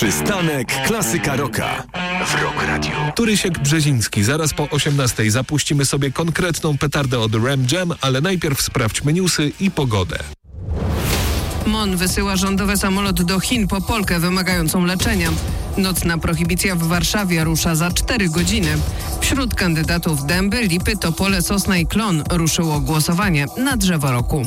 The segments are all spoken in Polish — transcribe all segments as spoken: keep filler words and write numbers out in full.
Przystanek Klasyka Rocka w Rock Radio. Turysiek Brzeziński. Zaraz po osiemnastej zapuścimy sobie konkretną petardę od Ram Jam, ale najpierw sprawdźmy newsy i pogodę. M O N wysyła rządowy samolot do Chin po Polkę wymagającą leczenia. Nocna prohibicja w Warszawie rusza za cztery godziny. Wśród kandydatów dęby, lipy, topole, sosna i klon ruszyło głosowanie na drzewo roku.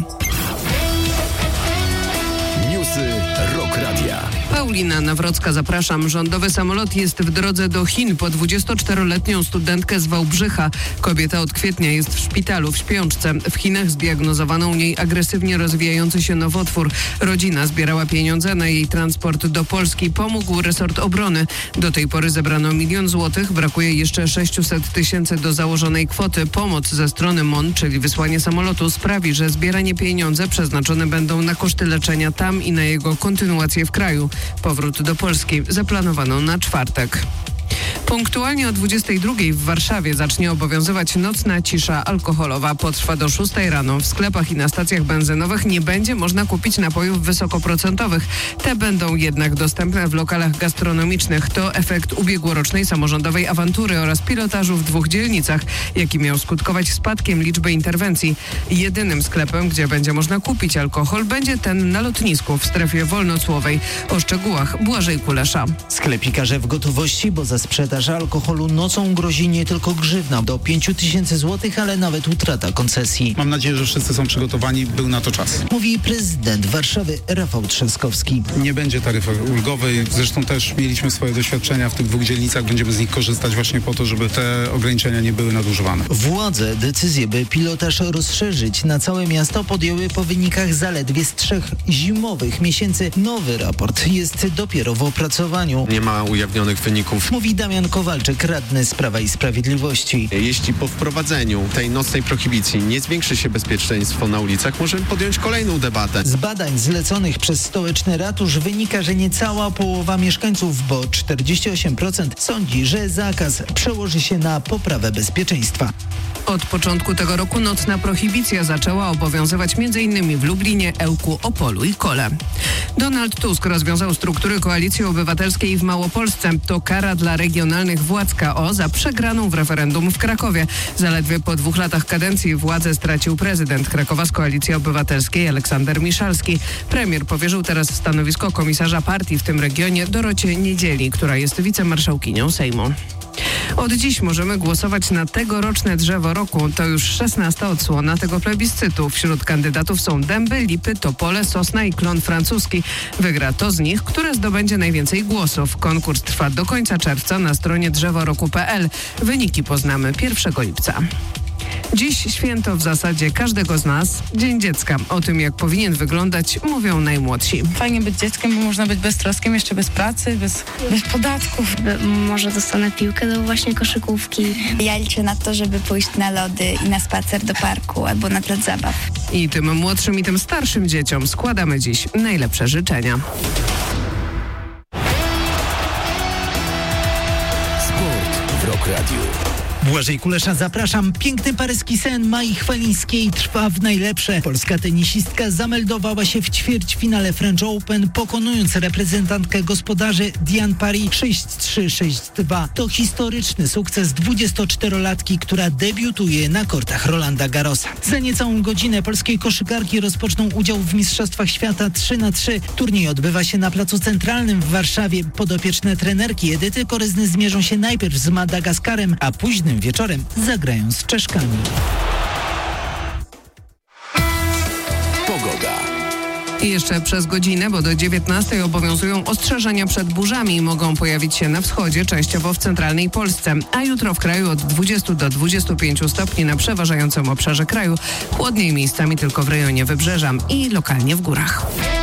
Newsy Rock Radia. Paulina Nawrocka, zapraszam. Rządowy samolot jest w drodze do Chin po dwudziestoczteroletnią studentkę z Wałbrzycha. Kobieta od kwietnia jest w szpitalu w śpiączce. W Chinach zdiagnozowano u niej agresywnie rozwijający się nowotwór. Rodzina zbierała pieniądze na jej transport do Polski. Pomógł resort obrony. Do tej pory zebrano milion złotych. Brakuje jeszcze sześćset tysięcy do założonej kwoty. Pomoc ze strony M O N, czyli wysłanie samolotu, sprawi, że zbieranie pieniądze przeznaczone będą na koszty leczenia tam i na jego kontynuację w kraju. Powrót do Polski zaplanowano na czwartek. Punktualnie o dwudziestej drugiej w Warszawie zacznie obowiązywać nocna cisza alkoholowa. Potrwa do szóstej rano. W sklepach i na stacjach benzynowych nie będzie można kupić napojów wysokoprocentowych. Te będą jednak dostępne w lokalach gastronomicznych. To efekt ubiegłorocznej samorządowej awantury oraz pilotażu w dwóch dzielnicach, jaki miał skutkować spadkiem liczby interwencji. Jedynym sklepem, gdzie będzie można kupić alkohol, będzie ten na lotnisku w strefie wolnocłowej. O szczegółach Błażej Kulesza. Sklepikarze w gotowości, bo za sprzedaż alkoholu nocą grozi nie tylko grzywna do pięciu tysięcy złotych, ale nawet utrata koncesji. Mam nadzieję, że wszyscy są przygotowani, był na to czas. Mówi prezydent Warszawy Rafał Trzaskowski. Nie będzie taryfy ulgowej, zresztą też mieliśmy swoje doświadczenia w tych dwóch dzielnicach, będziemy z nich korzystać właśnie po to, żeby te ograniczenia nie były nadużywane. Władze decyzję, by pilotaż rozszerzyć na całe miasto, podjęły po wynikach zaledwie z trzech zimowych miesięcy. Nowy raport jest dopiero w opracowaniu. Nie ma ujawnionych wyników. Mówi Damian Kowalczyk, radny z Prawa i Sprawiedliwości. Jeśli po wprowadzeniu tej nocnej prohibicji nie zwiększy się bezpieczeństwo na ulicach, możemy podjąć kolejną debatę. Z badań zleconych przez stołeczny ratusz wynika, że niecała połowa mieszkańców, bo czterdzieści osiem procent sądzi, że zakaz przełoży się na poprawę bezpieczeństwa. Od początku tego roku nocna prohibicja zaczęła obowiązywać m.in. w Lublinie, Ełku, Opolu i Kole. Donald Tusk rozwiązał struktury Koalicji Obywatelskiej w Małopolsce. To kara dla regionalnych władz K O za przegraną w referendum w Krakowie. Zaledwie po dwóch latach kadencji władzę stracił prezydent Krakowa z Koalicji Obywatelskiej Aleksander Miszalski. Premier powierzył teraz stanowisko komisarza partii w tym regionie Dorocie Niedzieli, która jest wicemarszałkinią Sejmu. Od dziś możemy głosować na tegoroczne drzewo roku. To już szesnasta odsłona tego plebiscytu. Wśród kandydatów są dęby, lipy, topole, sosna i klon francuski. Wygra to z nich, które zdobędzie najwięcej głosów. Konkurs trwa do końca czerwca na stronie drzeworoku kropka p l. Wyniki poznamy pierwszego lipca. Dziś święto w zasadzie każdego z nas, Dzień Dziecka. O tym, jak powinien wyglądać, mówią najmłodsi. Fajnie być dzieckiem, bo można być beztroskiem, jeszcze bez pracy, bez, bez podatków. Może dostanę piłkę do właśnie koszykówki. Ja liczę na to, żeby pójść na lody i na spacer do parku albo na plac zabaw. I tym młodszym i tym starszym dzieciom składamy dziś najlepsze życzenia. Sport w Rock Radio. Błażej Kulesza, zapraszam. Piękny paryski sen Mai Chwalińskiej trwa w najlepsze. Polska tenisistka zameldowała się w ćwierćfinale French Open, pokonując reprezentantkę gospodarzy Diane Paris sześć trzy sześć dwa. To historyczny sukces dwudziestoczterolatki, która debiutuje na kortach Rolanda Garrosa. Za niecałą godzinę polskie koszykarki rozpoczną udział w Mistrzostwach Świata trzy na trzy. Turniej odbywa się na Placu Centralnym w Warszawie. Podopieczne trenerki Edyty Koryzny zmierzą się najpierw z Madagaskarem, a późnym wieczorem zagrają z Czeszkami. Pogoda. I jeszcze przez godzinę, bo do dziewiętnastej obowiązują ostrzeżenia przed burzami. Mogą pojawić się na wschodzie, częściowo w centralnej Polsce. A jutro w kraju od dwudziestu do dwudziestu pięciu stopni na przeważającym obszarze kraju. Chłodniej miejscami tylko w rejonie Wybrzeża i lokalnie w górach.